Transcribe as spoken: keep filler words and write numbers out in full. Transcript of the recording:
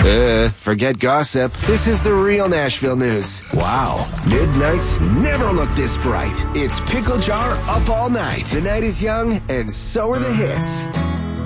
Uh, forget gossip. This is the real Nashville news. Wow, midnights never look this bright. It's Pickle Jar Up All Night. The night is young, and so are the hits.